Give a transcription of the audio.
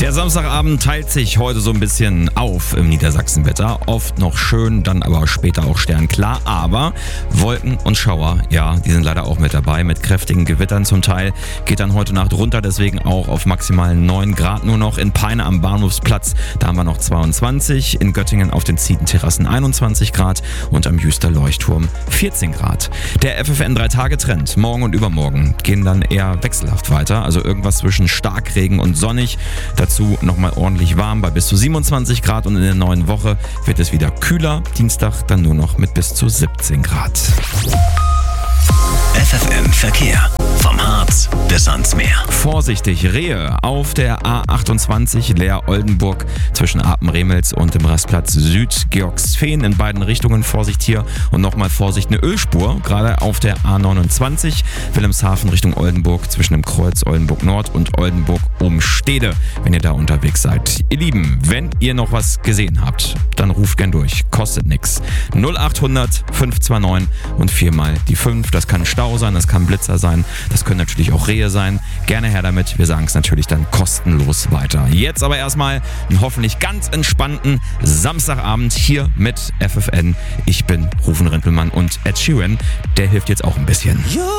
Der Samstagabend teilt sich heute so ein bisschen auf im Niedersachsenwetter. Oft noch schön, dann aber später auch sternklar. Aber Wolken und Schauer, ja, die sind leider auch mit dabei. Mit kräftigen Gewittern zum Teil. Geht dann heute Nacht runter, deswegen auch auf maximal 9 Grad nur noch. In Peine am Bahnhofsplatz, da haben wir noch 22. In Göttingen auf den Zietenterrassen 21 Grad. Und am Jüster Leuchtturm 14 Grad. Der FFN 3-Tage-Trend, morgen und übermorgen, gehen dann eher wechselhaft weiter. Also irgendwas zwischen Starkregen und sonnig. Dazu nochmal ordentlich warm bei bis zu 27 Grad und in der neuen Woche wird es wieder kühler. Dienstag dann nur noch mit bis zu 17 Grad. FFN Verkehr. Vom Harz bis ans Meer. Vorsichtig, Rehe auf der A28 Leer-Oldenburg zwischen Apen-Remels und dem Rastplatz Süd-Georgsfehn in beiden Richtungen. Vorsicht hier und nochmal Vorsicht, eine Ölspur, gerade auf der A29 Wilhelmshaven Richtung Oldenburg zwischen dem Kreuz Oldenburg Nord und Oldenburg Umstede, wenn ihr da unterwegs seid. Ihr Lieben, wenn ihr noch was gesehen habt, dann ruft gern durch, kostet nix. 0800 529 und 4 mal die 5, das kann Stau sein, das kann Blitzer sein, das können natürlich auch Rehe sein. Gerne her damit, wir sagen es natürlich dann kostenlos weiter. Jetzt aber erstmal einen hoffentlich ganz entspannten Samstagabend hier mit FFN. Ich bin Rufen Rentmelmann und Ed Sheeran, der hilft jetzt auch ein bisschen.